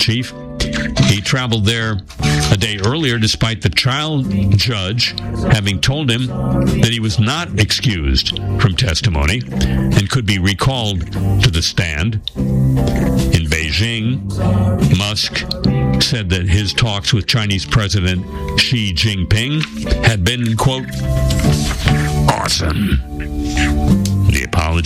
chief. He traveled there a day earlier despite the child judge having told him that he was not excused from testimony and could be recalled to the stand. In Beijing, Musk said that his talks with Chinese President Xi Jinping had been, quote, awesome. The apology